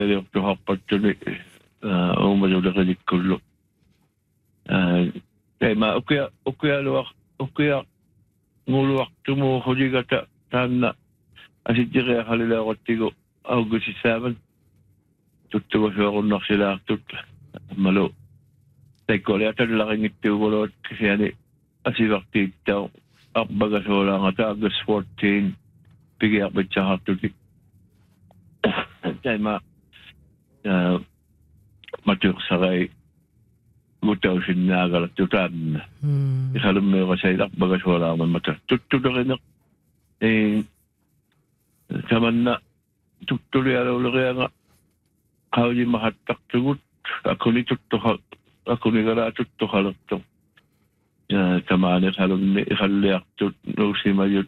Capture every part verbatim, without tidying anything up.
Tuhappatuni umaluleqalikkullu taima ukia ukia luaq ukia nguluartumu huligata taanna asittiqiaqalilaaqattigu augussisaaman tuttugusuaqunnersilaartut malu taikkualiatallarringittuuguluat kisiani asivartiittau arpagasuulaangata August fourteen pigiarpitsaqartutik taima matursarai mutausinnaagalat tutaanna iqalummeeqasailar bagasualaarman mata tuttulerineq e tamanna tuttulialuulerianga qaulimahattartugut akuni tuttuqa akunigalaa tuttuqalertu tamaani qalunni iqalliartut nuusimayut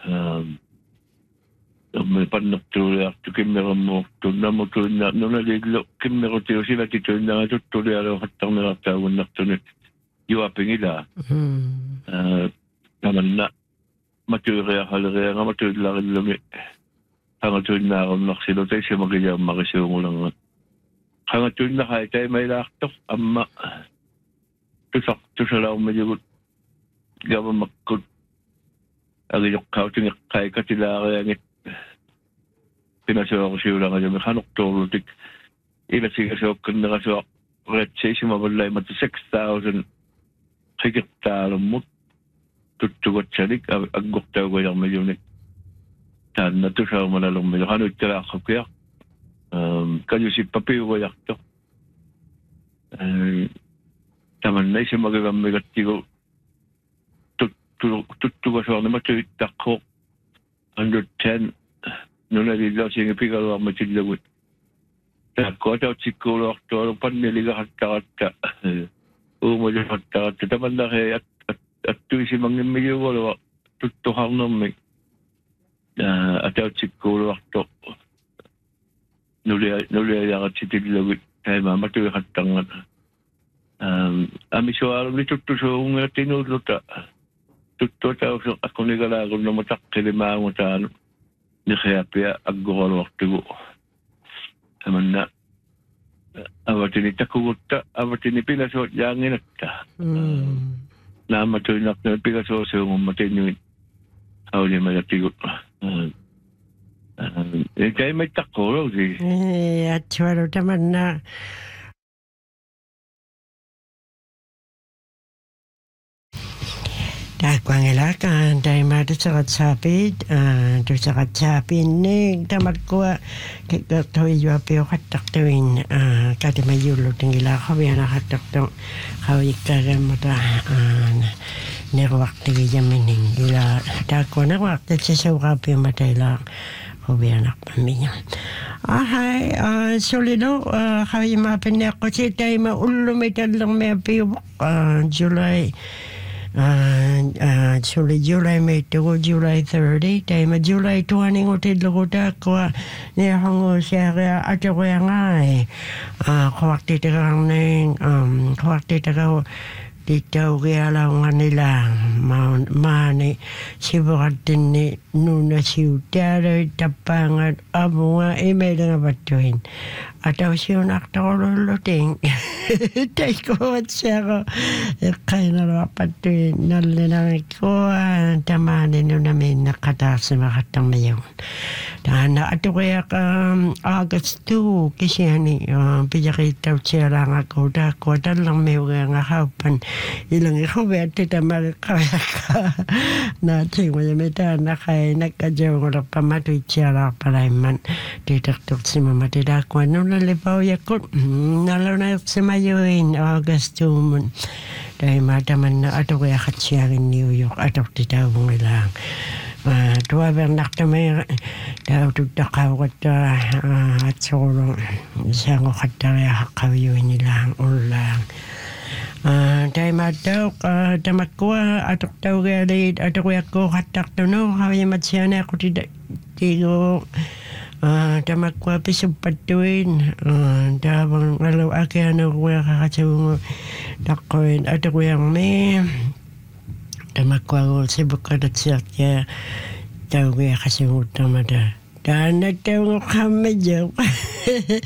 me pannertuuliartu kimmerammuurtu namutuinna nunalillu kimmerutiusivati tuinnaga tuttulialuuqattarnerartaagunnartunut juapingilaa tamanna matuiriaqalerianga matuillarillumi qangatuinnaaqunnersilu taissimaqiliammaqisuungulanga qangatuinnaqa taimailaartoq amma tusaq tusalaummajugut gavamakkut agiloqqautingeqqaikatilaariangit pinasuaqsiulangajumi qanortuurlutik ilasigasooqqinnerasuaq retsiisimavallaimat six thousand qiqirtaalummut tuttugatsalik aggortaugujarmajuni taanna tusaumalalummilu qanuittalaaqqukiaq kajusippapiugujartoq tamanna isimagivammigattigu tuttugasoornimattuittaqqoq one hundred ten nunalillosingi pigaluarmatillagut taakkuatautsikkuuluartualu panniligahattaratta uumuluhattaratta tamannaqe attuisimangimmiyugulua tuttuqarnermik atautsikkuuluartoq nulia nuliajaqatsitillagut taimaamattuiqattarngat amisuaalumni tuttusuungiatinuulluta tuttuatausu akunigalaagunnamataqqilimaangutaanu niqiapia aggoraluartugu tamanna avatini takugutta avatini pilasuut jaanginatta naamatuinartuna pilasuusiungummatinnuit aulimayatigut ekaimaitaqquluusi atsualu tamanna Taakkuangilaakaan taima tusaqatsaapit tusaqatsaapinnik tamatkua kikkertuijuapiuqattartuin katimayullutingilaaqavianaqattartu qavikkaagammuta neruartigijaminin ila taakkuaneruartatsisuuqaapiumatailaa qavianarpammiña ahai solino qavimaapinniaqqути taima ullumitallermiapiuvoq July Uh, July July me to July thirty time July twenty ngotilluguta kwa ni hango siara ataweangai ah kwakti tagang um kwakti tagaw dito kaya nila mani siburatin ni nuna siutara tapangat abunga email nga batuin ataw siya naktakululuting tayo at siya ko kaya nalapatuin nalinang ko tamani no namin nakatasa makatang mayon na ato kaya ka August two kasi yani pijakitaw siya lang ako dako talang may nga kapan ilang ikaw bete tamal kaya ka natin wala may na kaya nagkadyaw ko lang pamatuit siya lang palaiman titaktok si mama tidakwa nung nalipaw yakot nalaw na si Mayoin August two mun dahil mataman na ato kaya katsiya rin New York ato titawang ilang tuwa bernak na may daw tutakaw ko at sulong isang kataya kawiyuin nilang ulang dahil mataw tamakwa atok taw galit atok kaya ko katak to no kawiyang matsiya na ako tigo tamakwa pisupatuin dabang alaw aki ano kuya kakasawang takoin atok kayang may tamakwa ko sibukadat siya kaya taw kaya kasawang tamada dahil nagtaw ko kami dyan